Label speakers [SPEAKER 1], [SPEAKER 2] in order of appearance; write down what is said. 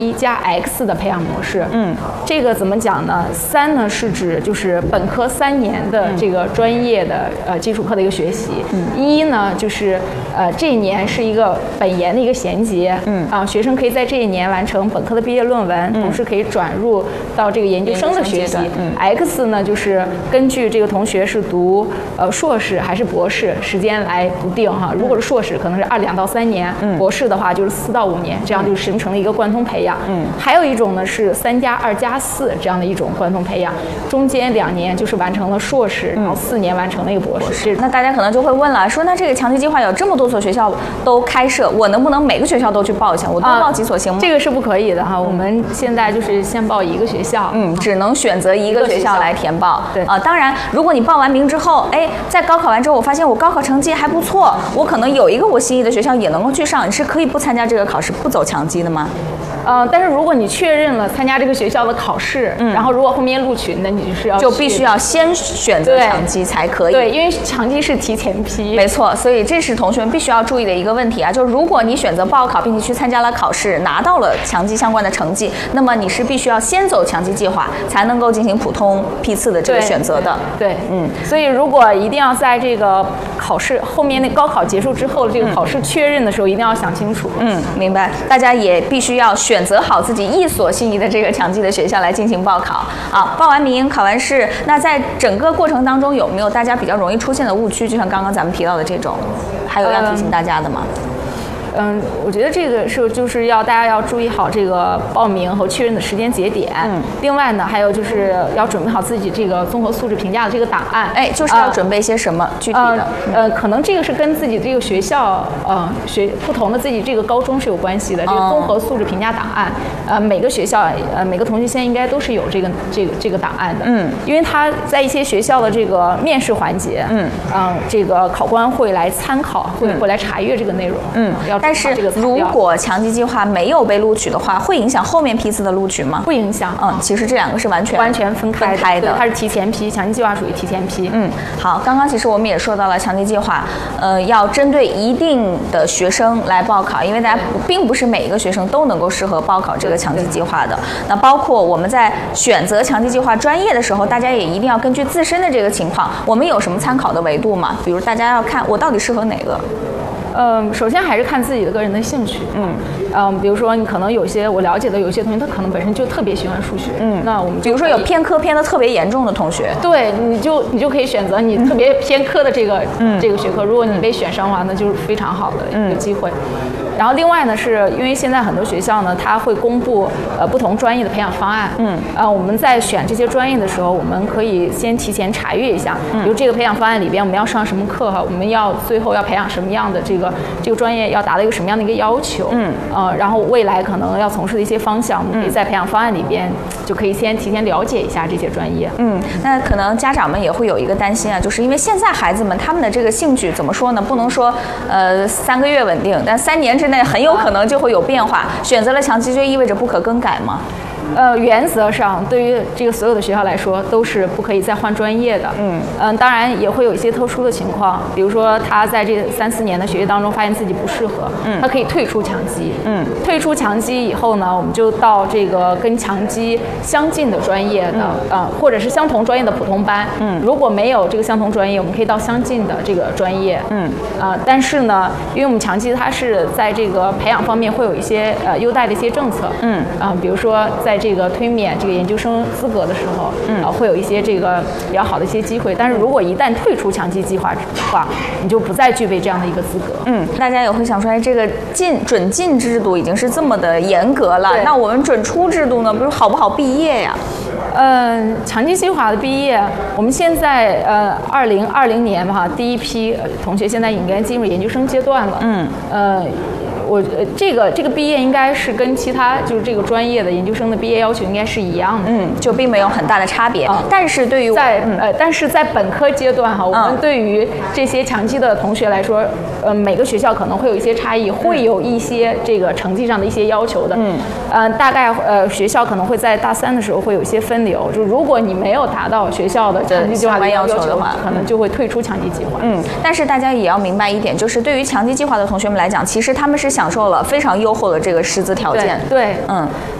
[SPEAKER 1] 1+X 的培养模式。这个怎么讲呢？3呢是指就是本科3年的这个专业的基础课的一个学习。1呢就是这一年是一个本研的一个衔接。学生可以在这一年完成本科的毕业论文，同时可以转入到这个研究生的学习。X 呢就是根据这个同学是读硕士还是博士，时间来不定哈。如果是硕士，可能是2到3年；博士的话就是4到5年，这样就形成了一个贯通培养。还有一种呢是3+2+4这样的一种贯通培养，中间2年就是完成了硕士，然后4年完成了一个博士。
[SPEAKER 2] 那大家可能就会问了，说那这个强基计划有这么多所学校都开设，我能不能每个学校都去报一下？我多报几所行吗？
[SPEAKER 1] 这个是不可以的哈。我们现在就是先报一个学校，
[SPEAKER 2] 只能选择一个学校来填报。
[SPEAKER 1] 对
[SPEAKER 2] 当然，如果你报完名之后，在高考完之后，我发现我高考成绩还不错，我可能有一个我心仪的学校也能够去上，你是可以不参加这个考试，不走强基的吗？
[SPEAKER 1] 但是如果你确认了参加这个学校的考试，然后如果后面录取，那你就
[SPEAKER 2] 必须要先选择强基才可以。
[SPEAKER 1] 对，因为强基是提前批。
[SPEAKER 2] 没错，所以这是同学们必须要注意的一个问题啊，就是如果你选择报考并且去参加了考试，拿到了强基相关的成绩，那么你是必须要先走强基计划，才能够进行普通批次的这个选择的。
[SPEAKER 1] 对，所以如果一定要在这个考试后面那高考结束之后的这个考试确认的时候，一定要想清楚。
[SPEAKER 2] 明白。大家也必须要选择好自己一所心仪的这个强基的学校来进行报考啊。报完名，考完试，那在整个过程当中有没有大家比较容易出现的误区？就像刚刚咱们提到的这种，还有要提醒大家的吗？
[SPEAKER 1] 我觉得这个就是大家要注意好这个报名和确认的时间节点。另外呢，还有就是要准备好自己这个综合素质评价的这个档案。
[SPEAKER 2] 就是要准备些什么具体的？
[SPEAKER 1] 可能这个是跟自己这个学校不同的自己这个高中是有关系的。这个综合素质评价档案，每个学校每个同学现在应该都是有这个档案的。因为他在一些学校的这个面试环节，这个考官会来参考，会来查阅这个内容。
[SPEAKER 2] 但是如果强基计划没有被录取的话，会影响后面批次的录取吗？
[SPEAKER 1] 不影响。
[SPEAKER 2] 其实这两个是完全分开的。
[SPEAKER 1] 它是提前批，强基计划属于提前批。
[SPEAKER 2] 好，刚刚其实我们也说到了强基计划，要针对一定的学生来报考，因为大家并不是每一个学生都能够适合报考这个强基计划的。那包括我们在选择强基计划专业的时候，大家也一定要根据自身的这个情况，我们有什么参考的维度吗？比如大家要看我到底适合哪个。
[SPEAKER 1] 首先还是看自己的个人的兴趣。比如说你可能我了解的有些同学，他可能本身就特别喜欢数学。那我们
[SPEAKER 2] 比如说有偏科偏的特别严重的同学，
[SPEAKER 1] 对，你就可以选择你特别偏科的这个学科。如果你被选上的话，那就是非常好的一个机会。然后另外呢，是因为现在很多学校呢，它会公布不同专业的培养方案。我们在选这些专业的时候，我们可以先提前查阅一下，比如这个培养方案里边我们要上什么课哈，我们最后要培养什么样的这个专业要达到一个什么样的一个要求。然后未来可能要从事的一些方向，我们可以在培养方案里边就可以先提前了解一下这些专业。
[SPEAKER 2] 那可能家长们也会有一个担心啊，就是因为现在孩子们他们的这个兴趣怎么说呢？不能说3个月稳定，但3年之内很有可能就会有变化。选择了强基就意味着不可更改吗？
[SPEAKER 1] 原则上对于这个所有的学校来说都是不可以再换专业的。当然也会有一些特殊的情况，比如说他在这3-4年的学习当中发现自己不适合，他可以退出强基。退出强基以后呢，我们就到这个跟强基相近的专业的或者是相同专业的普通班。如果没有这个相同专业，我们可以到相近的这个专业。但是呢，因为我们强基它是在这个培养方面会有一些优待的一些政策。比如说在这个推免这个研究生资格的时候，会有一些这个比较好的一些机会。但是如果一旦退出强基计划的话，你就不再具备这样的一个资格。
[SPEAKER 2] 大家也会想说，这个准进制度已经是这么的严格了，那我们准出制度呢？不是好不好毕业呀？
[SPEAKER 1] 强基计划的毕业，我们现在2020年嘛，第一批同学现在应该进入研究生阶段了。这个毕业应该是跟其他就是这个专业的研究生的毕业要求应该是一样的。
[SPEAKER 2] 就并没有很大的差别。但是对于
[SPEAKER 1] 但是在本科阶段哈，我们对于这些强基的同学来说，每个学校可能会有一些差异，会有一些这个成绩上的一些要求的。大概学校可能会在大3的时候会有一些分流，就如果你没有达到学校的强基计划的要求的话，可能就会退出强基计划。
[SPEAKER 2] 但是大家也要明白一点，就是对于强基计划的同学们来讲，其实他们是想享受了非常优厚的这个师资条件。
[SPEAKER 1] 对，